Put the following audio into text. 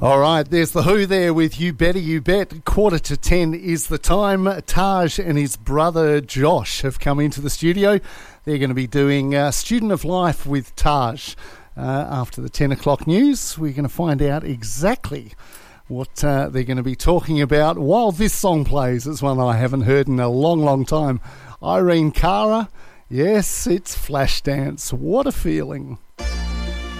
All right, there's the Who there with You Better You Bet. 9:45 is the time. Taj and his brother Josh have come into the studio. They're going to be doing Student of Life with Taj. After the 10 o'clock news, we're going to find out exactly what they're going to be talking about while this song plays. It's one I haven't heard in a long, long time. Irene Cara, yes, it's Flashdance. What a feeling.